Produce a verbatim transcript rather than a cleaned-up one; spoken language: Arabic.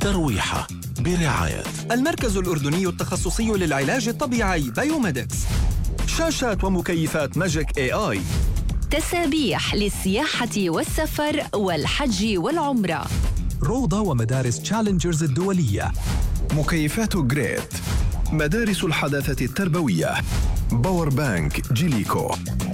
ترويحة برعاية المركز الأردني التخصصي للعلاج الطبيعي بايوميدكس. شاشات ومكيفات ماجيك اي آي. تسابيح للسياحة والسفر والحج والعمرة. روضة ومدارس تشالنجرز الدولية. مكيفات جريت. مدارس الحداثة التربوية. باور بانك جيليكو.